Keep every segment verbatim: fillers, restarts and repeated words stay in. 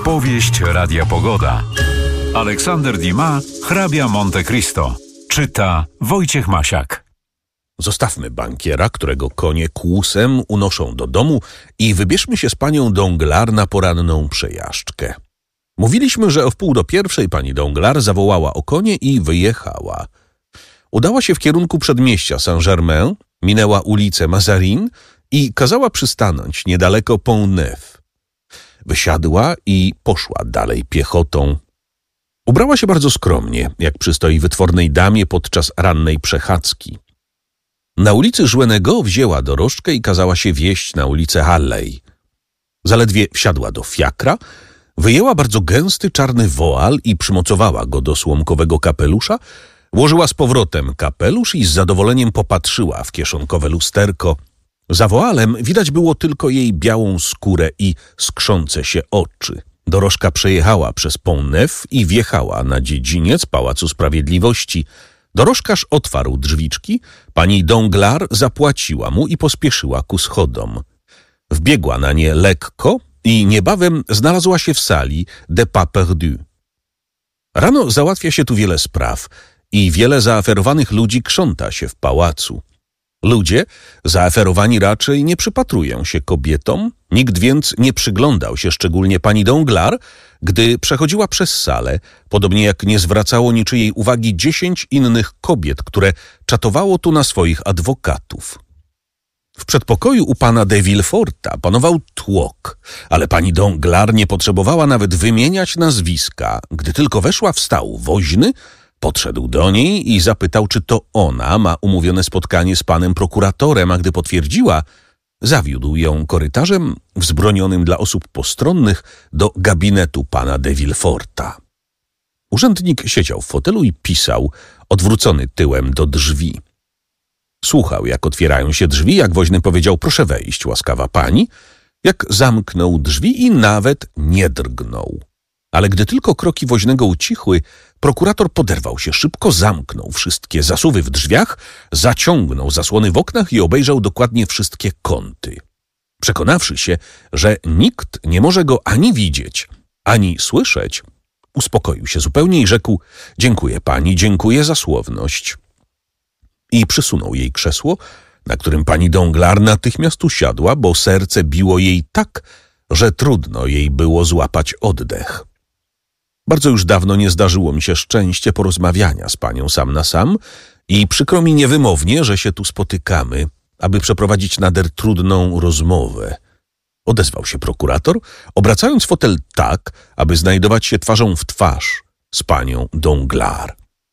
Powieść Radia Pogoda. Aleksander Dumas, Hrabia Monte Cristo. Czyta Wojciech Masiak. Zostawmy bankiera, którego konie kłusem unoszą do domu, i wybierzmy się z panią Danglars na poranną przejażdżkę. Mówiliśmy, że o wpół do pierwszej pani Danglars zawołała o konie i wyjechała. Udała się w kierunku przedmieścia Saint-Germain, minęła ulicę Mazarin i kazała przystanąć niedaleko Pont-Neuf. Wysiadła i poszła dalej piechotą. Ubrała się bardzo skromnie, jak przystoi wytwornej damie podczas rannej przechadzki. Na ulicy Jouenego wzięła dorożkę i kazała się wieźć na ulicę Halley. Zaledwie wsiadła do fiakra, wyjęła bardzo gęsty czarny woal i przymocowała go do słomkowego kapelusza, włożyła z powrotem kapelusz i z zadowoleniem popatrzyła w kieszonkowe lusterko. Za woalem widać było tylko jej białą skórę i skrzące się oczy. Dorożka przejechała przez Pont-Neuf i wjechała na dziedziniec Pałacu Sprawiedliwości. Dorożkarz otwarł drzwiczki, pani Danglars zapłaciła mu i pospieszyła ku schodom. Wbiegła na nie lekko i niebawem znalazła się w sali des Pas Perdus. Rano załatwia się tu wiele spraw i wiele zaaferowanych ludzi krząta się w pałacu. Ludzie, zaaferowani raczej, nie przypatrują się kobietom, nikt więc nie przyglądał się szczególnie pani Danglars, gdy przechodziła przez salę, podobnie jak nie zwracało niczyjej uwagi dziesięć innych kobiet, które czatowało tu na swoich adwokatów. W przedpokoju u pana de Villeforta panował tłok, ale pani Danglars nie potrzebowała nawet wymieniać nazwiska. Gdy tylko weszła, wstał woźny, podszedł do niej i zapytał, czy to ona ma umówione spotkanie z panem prokuratorem, a gdy potwierdziła, zawiódł ją korytarzem wzbronionym dla osób postronnych do gabinetu pana de Villeforta. Urzędnik siedział w fotelu i pisał, odwrócony tyłem do drzwi. Słuchał, jak otwierają się drzwi, jak woźny powiedział: proszę wejść, łaskawa pani, jak zamknął drzwi i nawet nie drgnął. Ale gdy tylko kroki woźnego ucichły, prokurator poderwał się szybko, zamknął wszystkie zasuwy w drzwiach, zaciągnął zasłony w oknach i obejrzał dokładnie wszystkie kąty. Przekonawszy się, że nikt nie może go ani widzieć, ani słyszeć, uspokoił się zupełnie i rzekł: dziękuję pani, dziękuję za słowność. I przysunął jej krzesło, na którym pani Danglars natychmiast usiadła, bo serce biło jej tak, że trudno jej było złapać oddech. Bardzo już dawno nie zdarzyło mi się szczęście porozmawiania z panią sam na sam i przykro mi niewymownie, że się tu spotykamy, aby przeprowadzić nader trudną rozmowę. Odezwał się prokurator, obracając fotel tak, aby znajdować się twarzą w twarz z panią Danglars.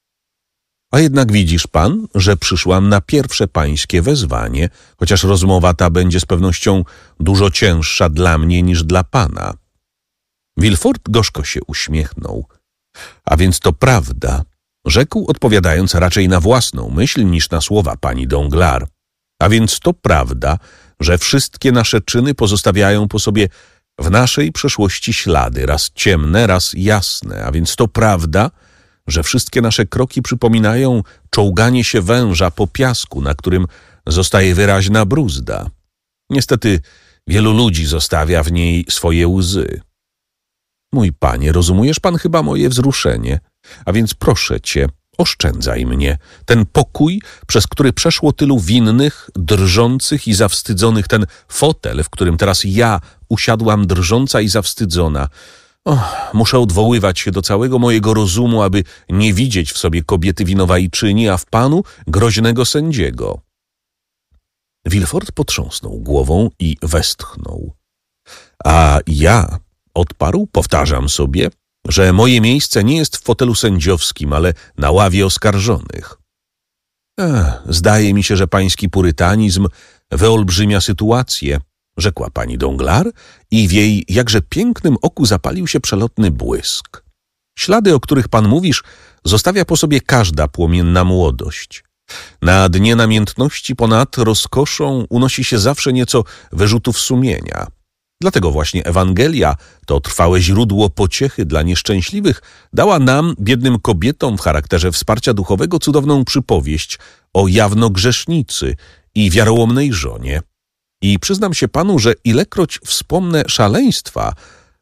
A jednak widzisz pan, że przyszłam na pierwsze pańskie wezwanie, chociaż rozmowa ta będzie z pewnością dużo cięższa dla mnie niż dla pana. Villefort gorzko się uśmiechnął. A więc to prawda, rzekł, odpowiadając raczej na własną myśl niż na słowa pani Danglars. A więc to prawda, że wszystkie nasze czyny pozostawiają po sobie w naszej przeszłości ślady, raz ciemne, raz jasne. A więc to prawda, że wszystkie nasze kroki przypominają czołganie się węża po piasku, na którym zostaje wyraźna bruzda. Niestety wielu ludzi zostawia w niej swoje łzy. Mój panie, rozumujesz pan chyba moje wzruszenie, a więc proszę cię, oszczędzaj mnie. Ten pokój, przez który przeszło tylu winnych, drżących i zawstydzonych, ten fotel, w którym teraz ja usiadłam drżąca i zawstydzona. Och, muszę odwoływać się do całego mojego rozumu, aby nie widzieć w sobie kobiety winowajczyni, a w panu groźnego sędziego. Villefort potrząsnął głową i westchnął. A ja, odparł, powtarzam sobie, że moje miejsce nie jest w fotelu sędziowskim, ale na ławie oskarżonych. Ech, zdaje mi się, że pański purytanizm wyolbrzymia sytuację, rzekła pani Danglars i w jej jakże pięknym oku zapalił się przelotny błysk. Ślady, o których pan mówisz, zostawia po sobie każda płomienna młodość. Na dnie namiętności ponad rozkoszą unosi się zawsze nieco wyrzutów sumienia. Dlatego właśnie Ewangelia, to trwałe źródło pociechy dla nieszczęśliwych, dała nam, biednym kobietom w charakterze wsparcia duchowego, cudowną przypowieść o jawnogrzesznicy i wiarołomnej żonie. I przyznam się panu, że ilekroć wspomnę szaleństwa,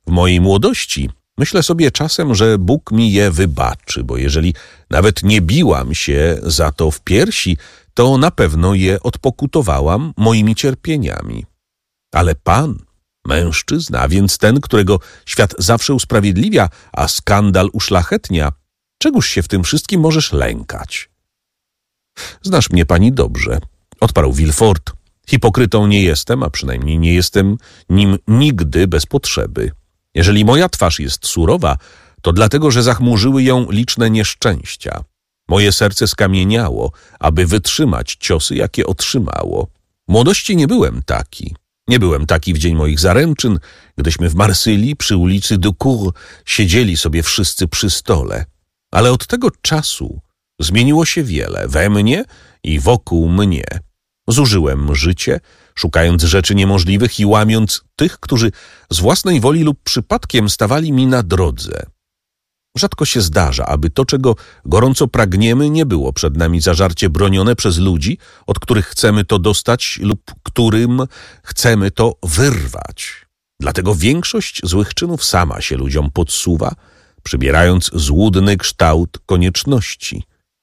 W mojej młodości myślę sobie czasem, że Bóg mi je wybaczy, bo jeżeli nawet nie biłam się za to w piersi, to na pewno je odpokutowałam moimi cierpieniami. Ale Pan, mężczyzna, a więc ten, którego świat zawsze usprawiedliwia, a skandal uszlachetnia, czegóż się w tym wszystkim możesz lękać? Znasz mnie pani dobrze, odparł Villefort. Hipokrytą nie jestem, a przynajmniej nie jestem nim nigdy bez potrzeby. Jeżeli moja twarz jest surowa, to dlatego, że zachmurzyły ją liczne nieszczęścia. Moje serce skamieniało, aby wytrzymać ciosy, jakie otrzymało. W młodości nie byłem taki. Nie byłem taki w dzień moich zaręczyn, gdyśmy w Marsylii przy ulicy du Cours siedzieli sobie wszyscy przy stole. Ale od tego czasu zmieniło się wiele we mnie i wokół mnie. Zużyłem życie, szukając rzeczy niemożliwych i łamiąc tych, którzy z własnej woli lub przypadkiem stawali mi na drodze. Rzadko się zdarza, aby to, czego gorąco pragniemy, nie było przed nami zażarcie bronione przez ludzi, od których chcemy to dostać lub którym chcemy to wyrwać. Dlatego większość złych czynów sama się ludziom podsuwa, przybierając złudny kształt konieczności.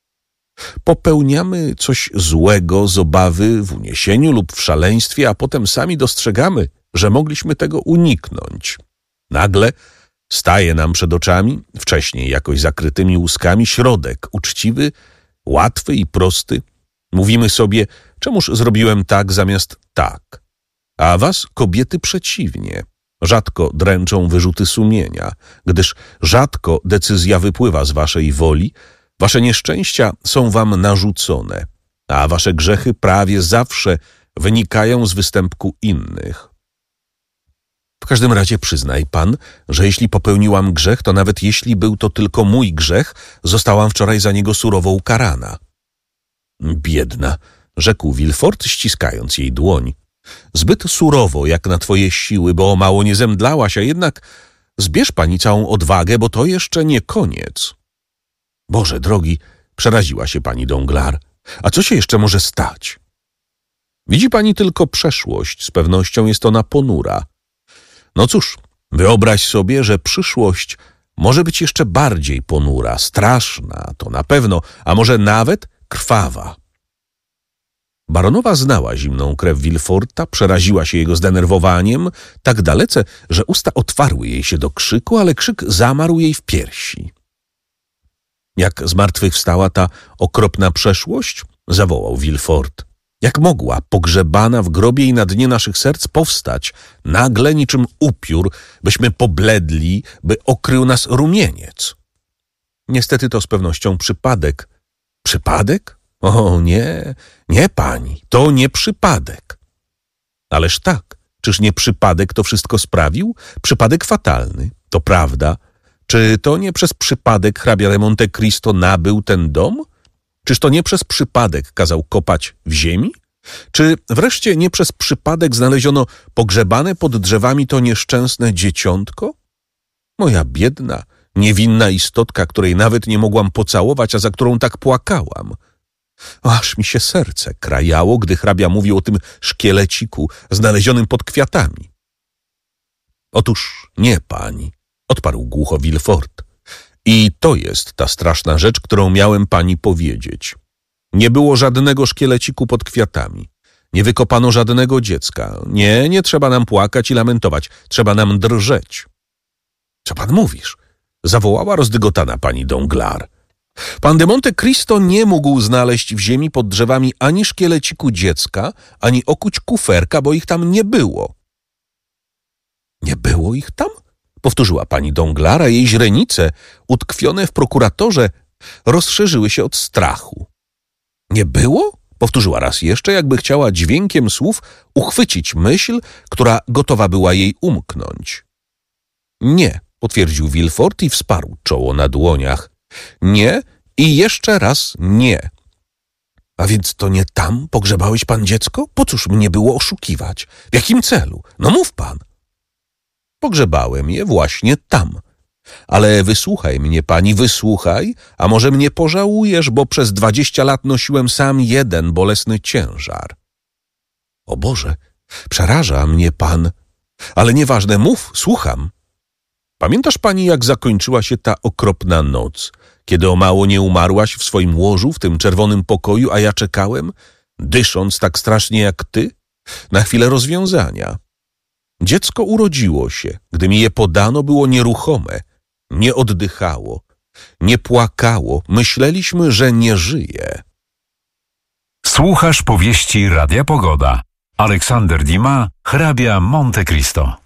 Popełniamy coś złego z obawy w uniesieniu lub w szaleństwie, a potem sami dostrzegamy, że mogliśmy tego uniknąć. Nagle staje nam przed oczami, wcześniej jakoś zakrytymi łuskami, środek uczciwy, łatwy i prosty. Mówimy sobie, czemuż zrobiłem tak zamiast tak. A was, kobiety, przeciwnie. Rzadko dręczą wyrzuty sumienia, gdyż rzadko decyzja wypływa z waszej woli, wasze nieszczęścia są wam narzucone, a wasze grzechy prawie zawsze wynikają z występku innych. W każdym razie przyznaj pan, że jeśli popełniłam grzech, to nawet jeśli był to tylko mój grzech, zostałam wczoraj za niego surowo ukarana. Biedna, rzekł Villefort, ściskając jej dłoń. Zbyt surowo jak na twoje siły, bo o mało nie zemdlałaś, a jednak zbierz pani całą odwagę, bo to jeszcze nie koniec. Boże drogi, przeraziła się pani Danglars. A co się jeszcze może stać? Widzi pani tylko przeszłość, z pewnością jest ona ponura. No cóż, wyobraź sobie, że przyszłość może być jeszcze bardziej ponura, straszna, to na pewno, a może nawet krwawa. Baronowa znała zimną krew Villeforta, przeraziła się jego zdenerwowaniem tak dalece, że usta otwarły jej się do krzyku, ale krzyk zamarł jej w piersi. Jak zmartwychwstała ta okropna przeszłość? Zawołał Villefort. Jak mogła, pogrzebana w grobie i na dnie naszych serc, powstać nagle niczym upiór, byśmy pobledli, by okrył nas rumieniec? Niestety to z pewnością przypadek. Przypadek? O nie, nie pani, to nie przypadek. Ależ tak, czyż nie przypadek to wszystko sprawił? Przypadek fatalny, to prawda. Czy to nie przez przypadek hrabia de Monte Cristo nabył ten dom? Czyż to nie przez przypadek kazał kopać w ziemi? Czy wreszcie nie przez przypadek znaleziono pogrzebane pod drzewami to nieszczęsne dzieciątko? Moja biedna, niewinna istotka, której nawet nie mogłam pocałować, a za którą tak płakałam. Aż mi się serce krajało, gdy hrabia mówił o tym szkieleciku znalezionym pod kwiatami. Otóż nie, pani, odparł głucho Villefort. I to jest ta straszna rzecz, którą miałem pani powiedzieć. Nie było żadnego szkieleciku pod kwiatami. Nie wykopano żadnego dziecka. Nie, nie trzeba nam płakać i lamentować. Trzeba nam drżeć. Co pan mówisz? Zawołała rozdygotana pani Danglars. Pan de Monte Cristo nie mógł znaleźć w ziemi pod drzewami ani szkieleciku dziecka, ani okuć kuferka, bo ich tam nie było. Nie było ich tam? Powtórzyła pani Danglars, a jej źrenice, utkwione w prokuratorze, rozszerzyły się od strachu. Nie było? Powtórzyła raz jeszcze, jakby chciała dźwiękiem słów uchwycić myśl, która gotowa była jej umknąć. Nie, potwierdził Villefort i wsparł czoło na dłoniach. Nie i jeszcze raz nie. A więc to nie tam pogrzebałeś pan dziecko? Po cóż mnie było oszukiwać? W jakim celu? No mów pan. Pogrzebałem je właśnie tam. Ale wysłuchaj mnie, pani, wysłuchaj, a może mnie pożałujesz, bo przez dwadzieścia lat nosiłem sam jeden bolesny ciężar. O Boże, przeraża mnie pan. Ale nieważne, mów, słucham. Pamiętasz pani, jak zakończyła się ta okropna noc, kiedy o mało nie umarłaś w swoim łożu w tym czerwonym pokoju, a ja czekałem, dysząc tak strasznie jak ty, na chwilę rozwiązania. Dziecko urodziło się. Gdy mi je podano, było nieruchome, nie oddychało, nie płakało. Myśleliśmy, że nie żyje. Słuchasz powieści Radia Pogoda. Aleksander Dumas, hrabia Monte Cristo.